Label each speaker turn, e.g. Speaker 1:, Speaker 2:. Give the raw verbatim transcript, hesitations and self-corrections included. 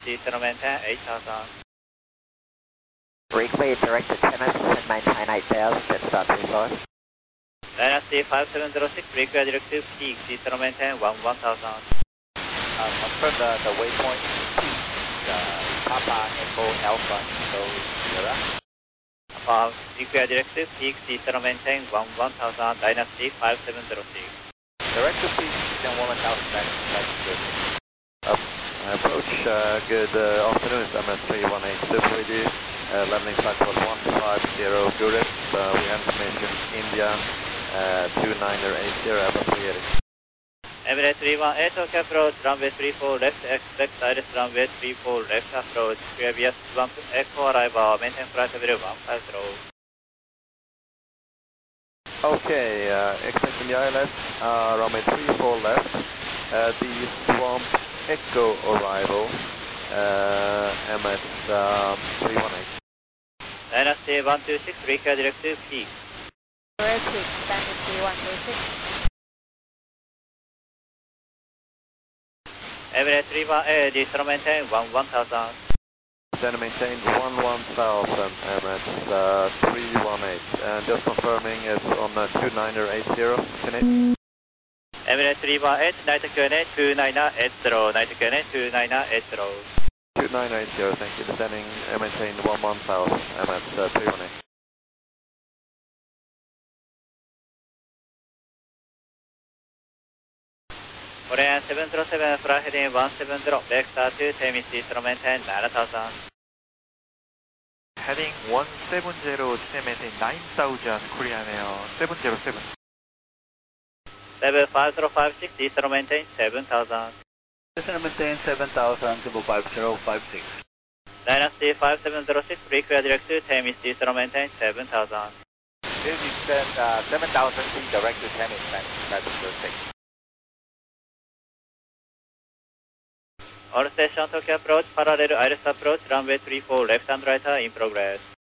Speaker 1: Descend maintain eight thousand.
Speaker 2: Breakway direct to Tennis, and maintain eight thousand, that's start three four.
Speaker 1: Dynasty five seven zero six, breakway direct to peak, descend maintain one one thousand.
Speaker 2: Uh, confirm the, the waypoint, uh, Papa Echo Alpha Echo Sierra.
Speaker 1: Above, breakway direct to peak, descend maintain one one thousand, Dynasty five seven zero six.
Speaker 2: Direct to peak, then one thousand, that's good. Up, approach, uh, good uh, afternoon, it's M S three one eight Super with you. Uh, landing flight was one five zero Gurus, uh, we have information India, uh, two niner eight zero, Abba three eighty.
Speaker 1: Emirates three one eight, OK approach, runway three four left, expect direct runway three four left approach, previous one Echo arrival, maintain flight level one five zero.
Speaker 3: Okay, uh, expecting the I L S, uh, runway three four left, uh, the Swamp Echo arrival, uh, M S uh, three one eight.
Speaker 1: Dynasty one two six, breakway direct to peak.
Speaker 4: Direct peak, Dynasty one two six.
Speaker 1: Emirates three one eight, descend maintain one one thousand.
Speaker 3: Then maintain one one thousand, M S uh, three one eight, and just confirming it's on uh, two niner eight zero, Canadian.
Speaker 1: Emirates three one eight, Night Q N A two niner eight zero, Night Q N A two niner eight zero.
Speaker 3: two niner eight zero, thank you, descending and maintain one one thousand, M S uh, three one eight.
Speaker 1: Korean seven zero seven, fly heading one seven zero, back start to Temis, descend maintain nine thousand.
Speaker 5: Heading one seven zero, descend maintain nine thousand, Korean Air seven zero seven.
Speaker 1: Level five zero five six, descend maintain seven thousand.
Speaker 6: Descend maintain seven thousand, level five zero five six.
Speaker 1: Dynasty five seven zero six, breakway direct to Temis, descend maintain seven thousand.
Speaker 2: This is uh, seven thousand feet direct to Tennis, that's zero six.
Speaker 1: All station Tokyo approach, parallel Iris approach, runway three four left and right in progress.